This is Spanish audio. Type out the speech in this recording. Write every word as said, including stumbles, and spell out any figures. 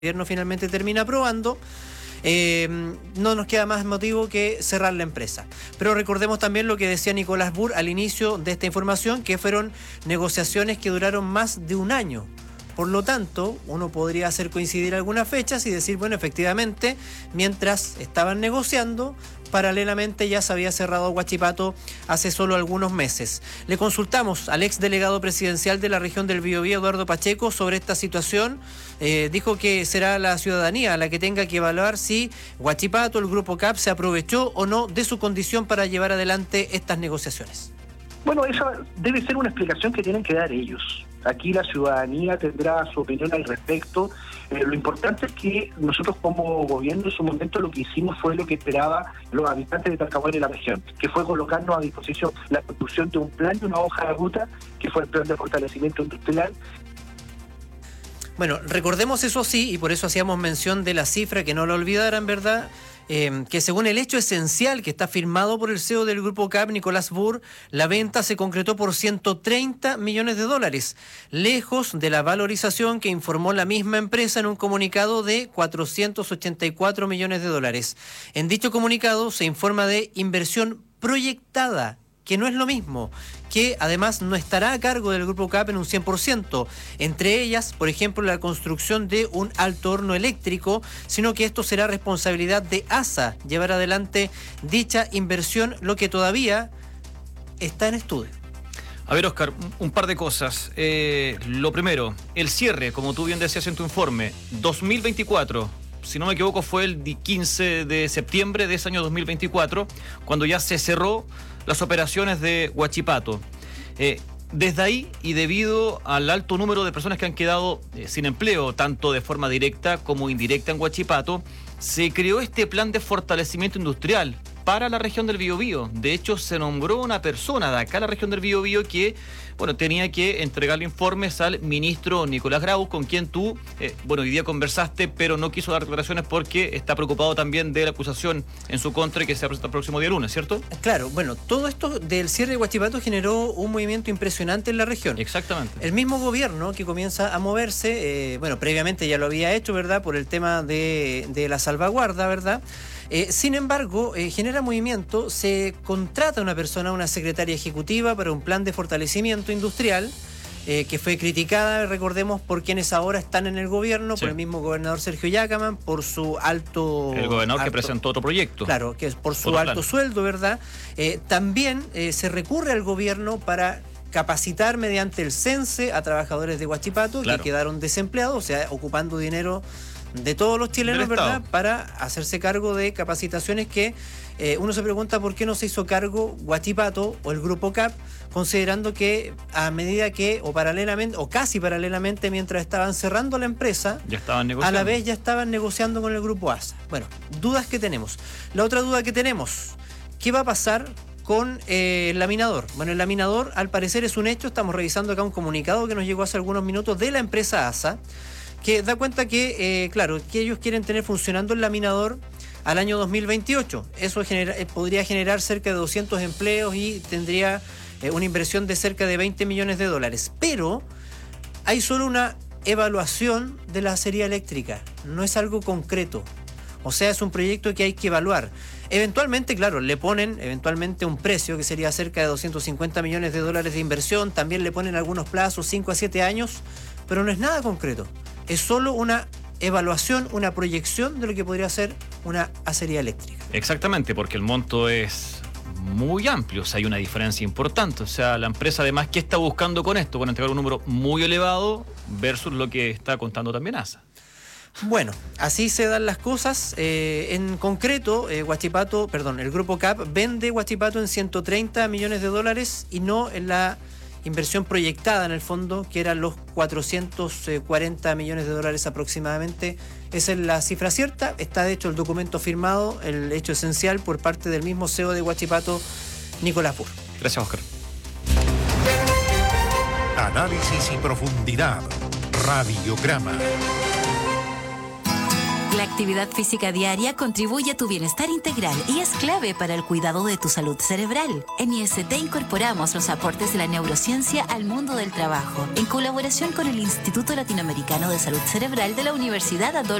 gobierno finalmente termina aprobando, eh, no nos queda más motivo que cerrar la empresa. Pero recordemos también lo que decía Nicolás Burr al inicio de esta información, que fueron negociaciones que duraron más de un año. Por lo tanto, uno podría hacer coincidir algunas fechas y decir, bueno, efectivamente, mientras estaban negociando, paralelamente ya se había cerrado Huachipato hace solo algunos meses. Le consultamos al ex delegado presidencial de la región del Biobío, Eduardo Pacheco, sobre esta situación. Eh, dijo que será la ciudadanía la que tenga que evaluar si Huachipato, el Grupo C A P, se aprovechó o no de su condición para llevar adelante estas negociaciones. Bueno, esa debe ser una explicación que tienen que dar ellos. Aquí la ciudadanía tendrá su opinión al respecto. Eh, lo importante es que nosotros como gobierno en su momento lo que hicimos fue lo que esperaban los habitantes de Talcahuano y la región, que fue colocarnos a disposición la construcción de un plan y una hoja de ruta, que fue el plan de fortalecimiento industrial. Bueno, recordemos eso sí, y por eso hacíamos mención de la cifra, que no lo olvidaran, ¿verdad?, Eh, que según el hecho esencial que está firmado por el C E O del Grupo C A P, Nicolás Burr, la venta se concretó por ciento treinta millones de dólares, lejos de la valorización que informó la misma empresa en un comunicado de cuatrocientos ochenta y cuatro millones de dólares. En dicho comunicado se informa de inversión proyectada, que no es lo mismo, que además no estará a cargo del Grupo C A P en un cien por ciento, entre ellas, por ejemplo, la construcción de un alto horno eléctrico, sino que esto será responsabilidad de A S A llevar adelante dicha inversión, lo que todavía está en estudio. A ver, Oscar, un par de cosas. Eh, lo primero, el cierre, como tú bien decías en tu informe, dos mil veinticuatro, si no me equivoco, fue el quince de septiembre de ese año dos mil veinticuatro, cuando ya se cerró las operaciones de Huachipato. Eh, desde ahí, y debido al alto número de personas que han quedado eh, sin empleo, tanto de forma directa como indirecta en Huachipato, se creó este plan de fortalecimiento industrial para la región del Biobío. De hecho, se nombró una persona de acá, la región del Biobío, que bueno, tenía que entregarle informes al ministro Nicolás Grau, con quien tú, eh, bueno, hoy día conversaste, pero no quiso dar declaraciones porque está preocupado también de la acusación en su contra que se va a presentar el próximo día lunes, ¿cierto? Claro, bueno, todo esto del cierre de Huachipato generó un movimiento impresionante en la región. Exactamente. El mismo gobierno que comienza a moverse, eh, bueno, previamente ya lo había hecho, ¿verdad?, por el tema de, de la salvaguarda, ¿verdad? Eh, sin embargo, eh, genera movimiento, se contrata a una persona, una secretaria ejecutiva para un plan de fortalecimiento industrial, eh, que fue criticada, recordemos, por quienes ahora están en el gobierno, sí, por el mismo gobernador Sergio Yacaman, por su alto... El gobernador alto, que presentó otro proyecto. Claro, que es por su otro alto plan. sueldo, ¿verdad? Eh, también eh, se recurre al gobierno para capacitar mediante el CENSE a trabajadores de Huachipato, claro, que quedaron desempleados, o sea, ocupando dinero de todos los chilenos, ¿verdad?, para hacerse cargo de capacitaciones que eh, uno se pregunta por qué no se hizo cargo Huachipato o el Grupo C A P, considerando que a medida que, o paralelamente, o casi paralelamente, mientras estaban cerrando la empresa, ya estaban negociando. A la vez ya estaban negociando con el Grupo A S A. Bueno, dudas que tenemos. La otra duda que tenemos, ¿qué va a pasar con eh, el laminador? Bueno, el laminador al parecer es un hecho. Estamos revisando acá un comunicado que nos llegó hace algunos minutos de la empresa A S A, que da cuenta que, eh, claro, que ellos quieren tener funcionando el laminador al año dos mil veintiocho. Eso genera, eh, podría generar cerca de doscientos empleos y tendría eh, una inversión de cerca de veinte millones de dólares. Pero hay solo una evaluación de la acería eléctrica, no es algo concreto. O sea, es un proyecto que hay que evaluar. Eventualmente, claro, le ponen eventualmente un precio que sería cerca de doscientos cincuenta millones de dólares de inversión. También le ponen algunos plazos, cinco a siete años, pero no es nada concreto. Es solo una evaluación, una proyección de lo que podría ser una acería eléctrica. Exactamente, porque el monto es muy amplio, o sea, hay una diferencia importante. O sea, la empresa además, ¿qué está buscando con esto? Bueno, entregar un número muy elevado versus lo que está contando también A S A. Bueno, así se dan las cosas. Eh, en concreto, eh, Huachipato, perdón, el Grupo C A P vende Huachipato en ciento treinta millones de dólares y no en la inversión proyectada en el fondo, que eran los cuatrocientos cuarenta millones de dólares aproximadamente. Esa es la cifra cierta. Está de hecho el documento firmado, el hecho esencial, por parte del mismo C E O de Huachipato, Nicolás Burr. Gracias, Oscar. Análisis y profundidad. Radiograma. La actividad actividad física diaria contribuye a tu bienestar integral y es clave para el cuidado de tu salud cerebral. En I S T incorporamos los aportes de la neurociencia al mundo del trabajo, en colaboración con el Instituto Latinoamericano de Salud Cerebral de la Universidad Adolfo